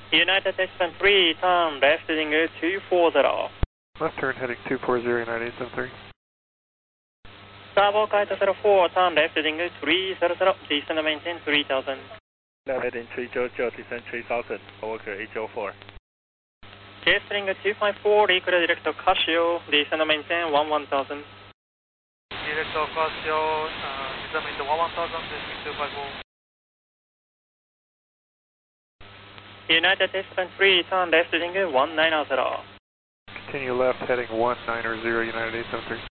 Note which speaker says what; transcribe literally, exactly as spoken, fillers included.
Speaker 1: United Texan three, turn left heading two four zero.
Speaker 2: Left turn heading two four zero, United eight seven three.
Speaker 1: Bravo Kite zero four, turn left heading three zero zero, descend and maintain three thousand.
Speaker 3: Left heading three zero zero, descend three thousand, Worker eight zero four.
Speaker 1: Jetstream two five four, Recruiter Director Casio, descend and maintain one one thousand.
Speaker 4: Director Casio, uh, descend and maintain one one thousand, descend two five four.
Speaker 1: United Texan three, turn left heading one nine zero.
Speaker 2: Continue left heading one nine zero, United eight seven three.